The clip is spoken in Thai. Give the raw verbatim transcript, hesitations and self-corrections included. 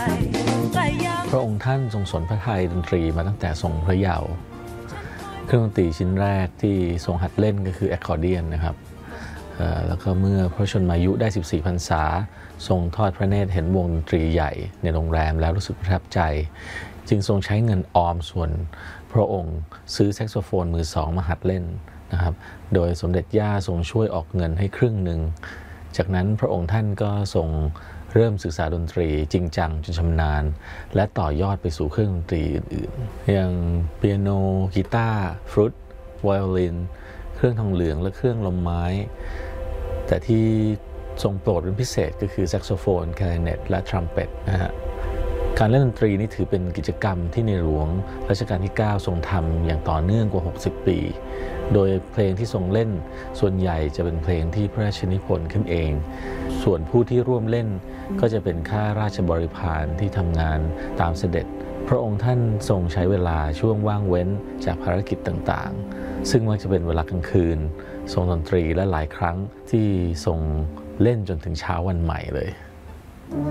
พระองค์ท่านทรงสนพระทัยดนตรีมาตั้งแต่ทรงพระเยาว์เครื่องดนตรีชิ้นแรกที่ทรงหัดเล่นก็คือแอคคอร์เดียนนะครับแล้วก็เมื่อพระชนมายุได้สิบสี่พรรษาทรงทอดพระเนตรเห็นวงดนตรีใหญ่ในโรงแรมแล้วรู้สึกประทับใจจึงทรงใช้เงินออมส่วนพระองค์ซื้อแซกโซโฟนมือสองมาหัดเล่นนะครับโดยสมเด็จย่าทรงช่วยออกเงินให้ครึ่งหนึ่งจากนั้นพระองค์ท่านก็ทรงเริ่มศึกษาดนตรีจริงจังจนชำนาญและต่อยอดไปสู่เครื่องดนตรีอื่นๆอย่างเปียโนกีตาร์ฟลุตไวโอลินเครื่องทองเหลืองและเครื่องลมไม้แต่ที่ทรงโปรดเป็นพิเศษก็คือแซกโซโฟนคลาริเนตและทรัมเป็ตนะฮะการเล่นดนตรีนี่ถือเป็นกิจกรรมที่ในหลวงรัชกาลที่เก้าทรงทำอย่างต่อเนื่องกว่าหกสิบปีโดยเพลงที่ทรงเล่นส่วนใหญ่จะเป็นเพลงที่พระราชนิพนธ์ขึ้นเองส่วนผู้ที่ร่วมเล่นก็จะเป็นข้าราชบริพารที่ทำงานตามเสด็จพระองค์ท่านทรงใช้เวลาช่วงว่างเว้นจากภารกิจต่างๆซึ่งมักจะเป็นเวลากลางคืนทรงดนตรีและหลายครั้งที่ทรงเล่นจนถึงเช้าวันใหม่เลย